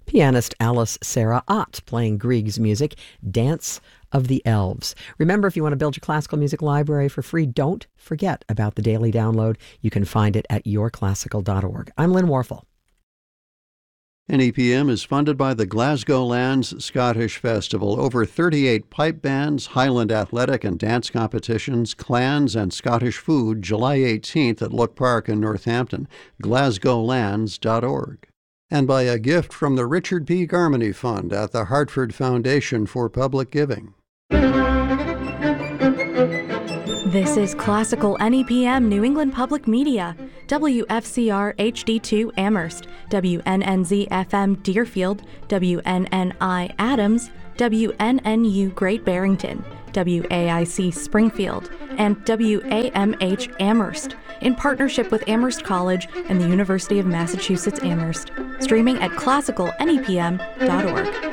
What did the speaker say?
Pianist Alice Sarah Ott playing Grieg's music, Dance of the Elves. Remember, if you want to build your classical music library for free, don't forget about the daily download. You can find it at yourclassical.org. I'm Lynn Warfel. NEPM is funded by the Glasgow Lands Scottish Festival. Over 38 pipe bands, Highland athletic and dance competitions, clans, and Scottish food, July 18th at Look Park in Northampton. GlasgowLands.org. And by a gift from the Richard P. Garmany Fund at the Hartford Foundation for Public Giving. This is Classical NEPM New England Public Media, WFCR HD2 Amherst, WNNZ FM Deerfield, WNNI Adams, WNNU Great Barrington, WAIC Springfield, and WAMH Amherst, in partnership with Amherst College and the University of Massachusetts Amherst. Streaming at classicalnepm.org.